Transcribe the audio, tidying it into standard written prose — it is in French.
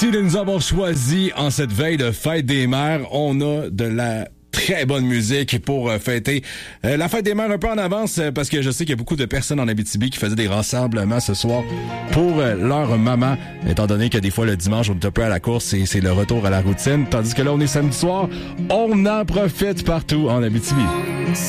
Si nous avons choisi en cette veille de fête des mères, on a de la très bonne musique pour fêter la fête des mères un peu en avance parce que je sais qu'il y a beaucoup de personnes en Abitibi qui faisaient des rassemblements ce soir pour leur maman, étant donné que des fois le dimanche on est un peu à la course et c'est le retour à la routine, tandis que là on est samedi soir, on en profite partout en Abitibi.